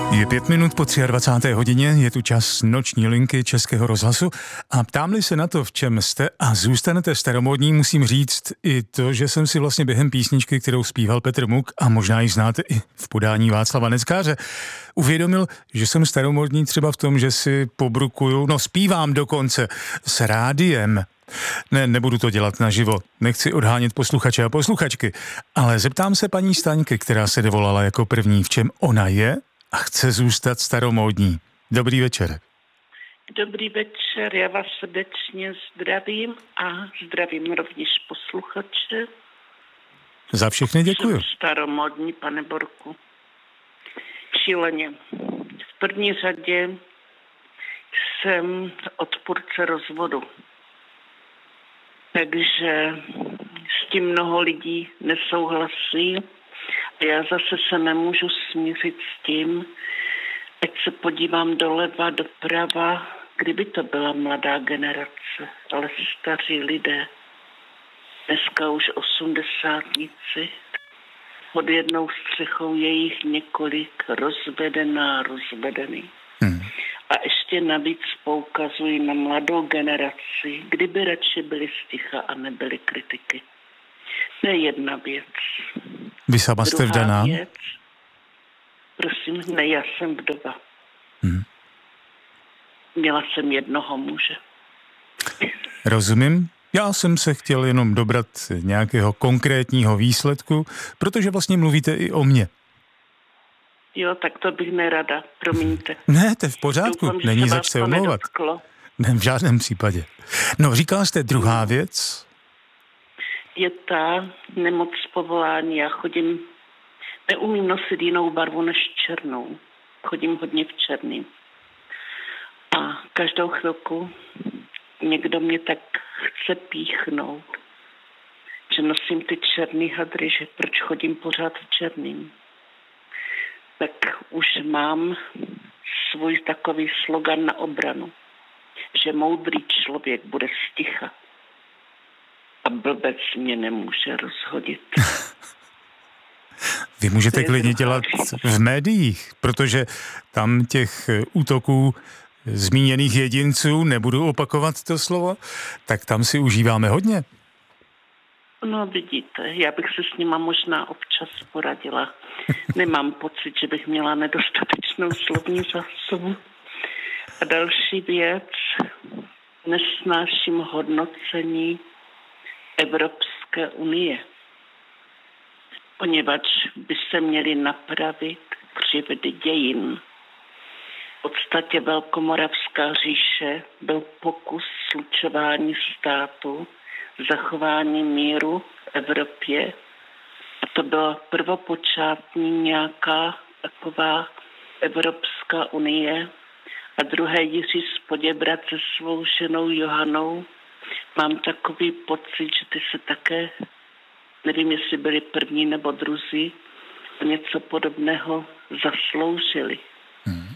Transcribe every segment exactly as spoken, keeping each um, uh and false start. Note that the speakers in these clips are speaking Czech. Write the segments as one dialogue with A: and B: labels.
A: Je pět minut po dvacáté třetí hodině, je tu čas noční linky Českého rozhlasu a ptám-li se na to, v čem jste a zůstanete staromódní, musím říct i to, že jsem si vlastně během písničky, kterou zpíval Petr Muk a možná ji znáte i v podání Václava Neckáře, uvědomil, že jsem staromódní třeba v tom, že si pobrukuju, no zpívám dokonce s rádiem. Ne, nebudu to dělat naživo, nechci odhánět posluchače a posluchačky, ale zeptám se paní Staňky, která se dovolala jako první, v čem ona je a chce zůstat staromódní. Dobrý večer.
B: Dobrý večer, já vás srdečně zdravím a zdravím rovněž posluchače.
A: Za všechny děkuju.
B: Jsem staromódní, pane Borku. Šíleně. V první řadě jsem odpůrce rozvodu. Takže s tím mnoho lidí nesouhlasí. A já zase se nemůžu smířit s tím, ať se podívám doleva, doprava, kdyby to byla mladá generace, ale staří lidé, dneska už osmdesátníci, pod jednou střechou je jich několik, rozvedená, rozvedený. Hmm. A ještě navíc poukazují na mladou generaci, kdyby radši byli sticha a nebyli kritiky. To je jedna věc.
A: Vy sama jste vdaná?
B: Věc, prosím, ne, já jsem vdova. Hmm. Měla jsem jednoho muže.
A: Rozumím. Já jsem se chtěl jenom dobrat nějakého konkrétního výsledku, protože vlastně mluvíte i o mně.
B: Jo, tak to bych nerada, promiňte.
A: Ne, to je v pořádku,
B: Doufám,
A: není zač se omlouvat. Ne, v žádném případě. No, říkala jste druhá věc?
B: Je ta nemoc povolání. Já chodím, neumím nosit jinou barvu než černou. Chodím hodně v černým. A každou chvilku někdo mě tak chce píchnout, že nosím ty černý hadry, že proč chodím pořád v černým. Tak už mám svůj takový slogan na obranu, že moudrý člověk bude sticha a blbec mě nemůže rozhodit.
A: Vy můžete klidně dělat v médiích, protože tam těch útoků zmíněných jedinců, nebudu opakovat to slovo, tak tam si užíváme hodně.
B: No vidíte, já bych se s nima možná občas poradila. Nemám pocit, že bych měla nedostatečnou slovní zásobu. A další věc, nesnáším hodnocení Evropské unie, poněvadž by se měly napravit křivdy dějin. V podstatě Velkomoravská říše byl pokus slučování státu, zachování míru v Evropě. A to byla prvopočátní nějaká taková Evropská unie. A druhé Jiří z Poděbrad se svou ženou Johanou. Mám takový pocit, že ty se také, nevím, jestli byli první nebo druzí, o něco podobného zasloužili. Hmm.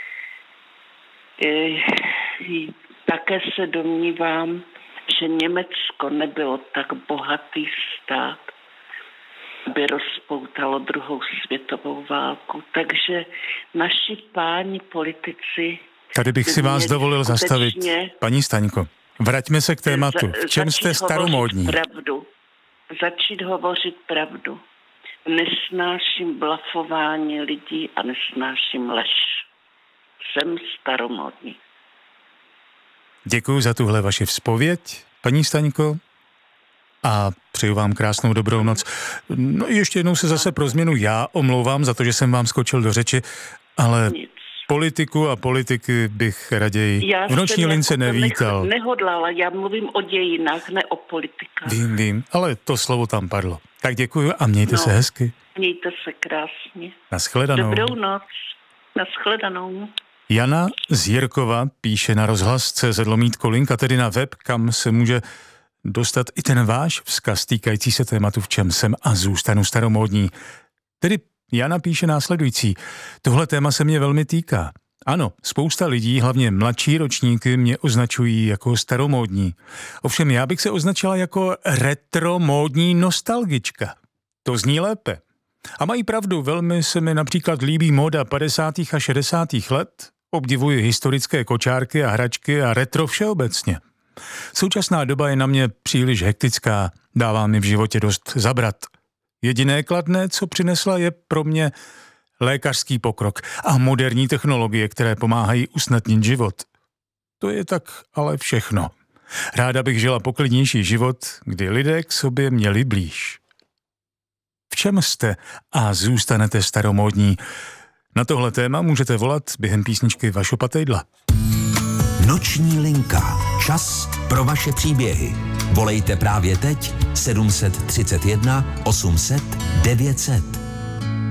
B: E, také se domnívám, že Německo nebylo tak bohatý stát, aby rozpoutalo druhou světovou válku. Takže naši páni politici...
A: Tady bych si vás dovolil zastavit, paní Staňko. Vraťme se k tématu. V čem jste staromódní?
B: Pravdu. Začít hovořit pravdu. Nesnáším blafování lidí a nesnáším lež. Jsem staromódní.
A: Děkuji za tuhle vaši vzpověď, paní Staňko, a přeju vám krásnou dobrou noc. No ještě jednou se zase pro změnu já omlouvám za to, že jsem vám skočil do řeči, ale Nic. politiku a politiky bych raději já v noční lince nevítal.
B: Nehodlala, já mluvím o dějinách, ne o politikách.
A: Vím, vím, ale to slovo tam padlo. Tak děkuji a mějte no, se hezky.
B: Mějte se krásně.
A: Naschledanou.
B: Dobrou noc. Naschledanou.
A: Jana z Jirkova píše na rozhlas tečka cé zet lomítko link, a tedy na web, kam se může dostat i ten váš vzkaz týkající se tématu v čem jsem a zůstanu staromódní. Tedy Jana píše následující. Tohle téma se mě velmi týká. Ano, spousta lidí, hlavně mladší ročníky, mě označují jako staromódní. Ovšem já bych se označila jako retromódní nostalgička. To zní lépe. A mají pravdu, velmi se mi například líbí móda padesátých a šedesátých let, obdivuji historické kočárky a hračky a retro všeobecně. Současná doba je na mě příliš hektická, dává mi v životě dost zabrat. Jediné kladné, co přinesla, je pro mě lékařský pokrok a moderní technologie, které pomáhají usnadnit život. To je tak ale všechno. Ráda bych žila poklidnější život, kdy lidé k sobě měli blíž. V čem jste a zůstanete staromódní? Na tohle téma můžete volat během písničky Vašo Patejdla.
C: Noční linka. Čas pro vaše příběhy. Volejte právě teď sedm set třicet jedna osm set devět set.